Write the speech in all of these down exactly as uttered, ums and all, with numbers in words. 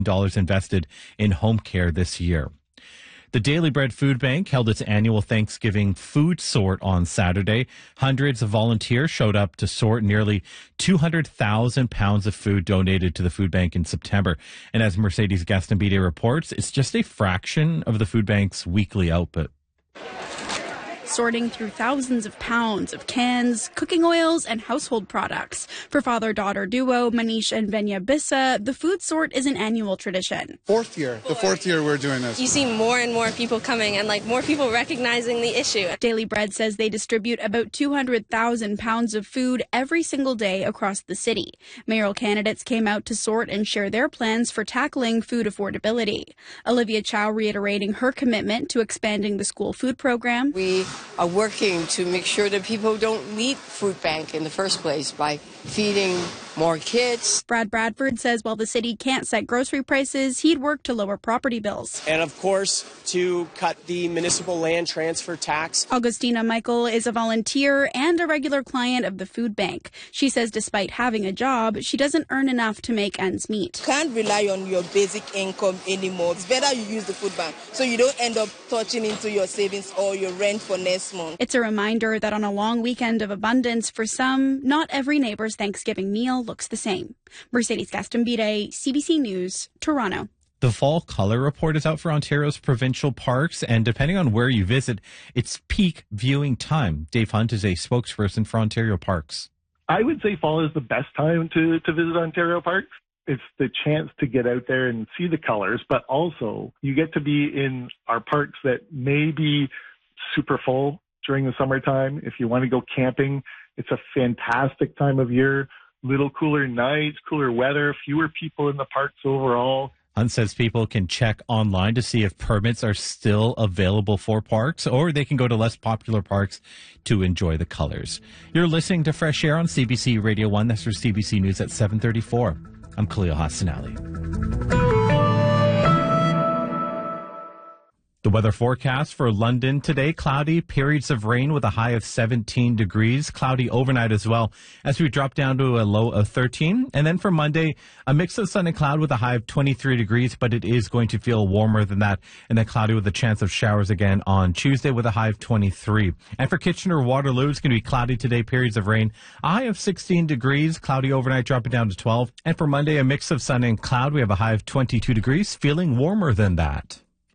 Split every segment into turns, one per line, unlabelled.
dollars invested in home care this year. The Daily Bread Food Bank held its annual Thanksgiving food sort on Saturday. Hundreds of volunteers showed up to sort nearly two hundred thousand pounds of food donated to the food bank in September. And as Mercedes Gastambide reports, it's just a fraction of the food bank's weekly output.
Sorting through thousands of pounds of cans, cooking oils, and household products. For father-daughter duo Manish and Venya Bissa, the food sort is an annual tradition.
Fourth year, the fourth year we're doing this.
You see more and more people coming and like more people recognizing the issue.
Daily Bread says they distribute about two hundred thousand pounds of food every single day across the city. Mayoral candidates came out to sort and share their plans for tackling food affordability. Olivia Chow reiterating her commitment to expanding the school food program.
We are working to make sure that people don't need food bank in the first place by feeding more kids.
Brad Bradford says while the city can't set grocery prices, he'd work to lower property bills.
And of course, to cut the municipal land transfer tax.
Augustina Michael is a volunteer and a regular client of the food bank. She says despite having a job, she doesn't earn enough to make ends meet.
Can't rely on your basic income anymore. It's better you use the food bank so you don't end up touching into your savings or your rent for next month.
It's a reminder that on a long weekend of abundance for some, not every neighbor's Thanksgiving meal looks the same. Mercedes Gastambide, C B C News, Toronto.
The fall color report is out for Ontario's provincial parks, and depending on where you visit, it's peak viewing time. Dave Hunt is a spokesperson for Ontario Parks.
I would say fall is the best time to, to visit Ontario Parks. It's the chance to get out there and see the colors, but also you get to be in our parks that may be super full during the summertime. If you want to go camping, it's a fantastic time of year. Little cooler nights, cooler weather, fewer people in the parks overall.
Hunt says people can check online to see if permits are still available for parks, or they can go to less popular parks to enjoy the colors. You're listening to Fresh Air on C B C Radio one. That's for C B C News at seven thirty-four. I'm Khalil Hassanali. The weather forecast for London today, cloudy, periods of rain with a high of seventeen degrees, cloudy overnight as well as we drop down to a low of thirteen. And then for Monday, a mix of sun and cloud with a high of twenty-three degrees, but it is going to feel warmer than that. And then cloudy with a chance of showers again on Tuesday with a high of twenty-three. And for Kitchener-Waterloo, it's going to be cloudy today, periods of rain, a high of sixteen degrees, cloudy overnight dropping down to twelve. And for Monday, a mix of sun and cloud. We have a high of twenty-two degrees, feeling warmer than that.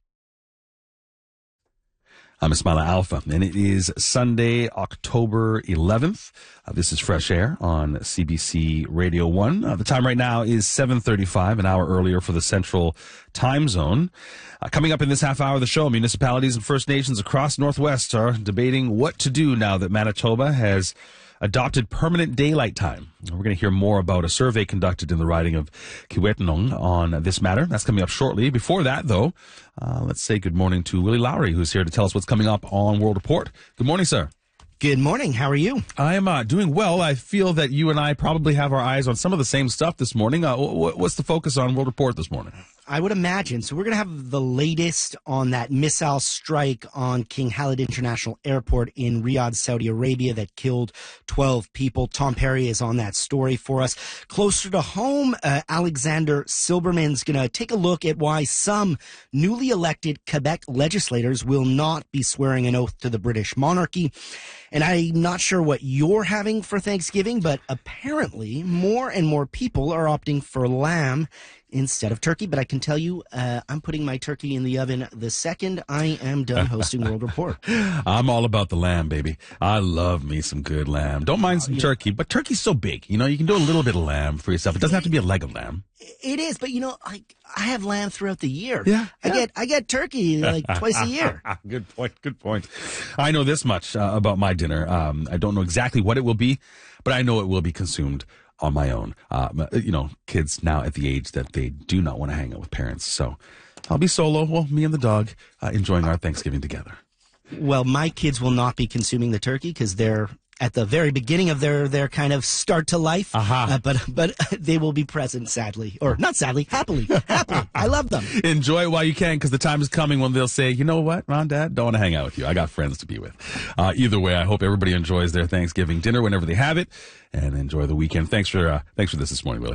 I'm Ismaila Alfa, and it is Sunday, October eleventh. Uh, this is Fresh Air on C B C Radio one. Uh, the time right now is seven thirty-five, an hour earlier for the Central Time Zone. Uh, coming up in this half hour of the show, municipalities and First Nations across Northwest are debating what to do now that Manitoba has adopted permanent daylight time. We're going to hear more about a survey conducted in the riding of Kiiwetinoong on this matter. That's coming up shortly. Before that, though, uh, let's say good morning to Willie Lowry, who's here to tell us what's coming up on World Report. Good morning, sir.
Good morning. How are you?
I am uh, doing well. I feel that you and I probably have our eyes on some of the same stuff this morning. Uh, w- what's the focus on World Report this morning?
I would imagine. So we're going to have the latest on that missile strike on King Khalid International Airport in Riyadh, Saudi Arabia, that killed twelve people. Tom Perry is on that story for us. Closer to home, uh, Alexander Silberman's going to take a look at why some newly elected Quebec legislators will not be swearing an oath to the British monarchy. And I'm not sure what you're having for Thanksgiving, but apparently more and more people are opting for lamb instead of turkey. But I can tell you, uh, I'm putting my turkey in the oven the second I am done hosting World Report.
I'm all about the lamb, baby. I love me some good lamb. Don't mind some uh, turkey, but turkey's so big. You know, you can do a little bit of lamb for yourself. It doesn't have to be a leg of lamb.
It is, but you know, I I have lamb throughout the year.
Yeah,
I
yeah.
get I get turkey like twice a year.
Good point. Good point. I know this much uh, about my dinner. Um, I don't know exactly what it will be, but I know it will be consumed on my own. Uh, you know, kids now at the age that they do not want to hang out with parents, so I'll be solo. Well, me and the dog uh, enjoying our Thanksgiving together.
Well, my kids will not be consuming the turkey because they're at the very beginning of their, their kind of start to life,
uh-huh.
uh, but but they will be present, sadly, or not sadly, happily, happily. I love them.
Enjoy it while you can, because the time is coming when they'll say, you know what, Mom, Dad, don't want to hang out with you. I got friends to be with. Uh, either way, I hope everybody enjoys their Thanksgiving dinner whenever they have it, and enjoy the weekend. Thanks for uh, thanks for this this morning, Willie.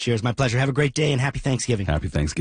Cheers. My pleasure. Have a great day and happy Thanksgiving.
Happy Thanksgiving.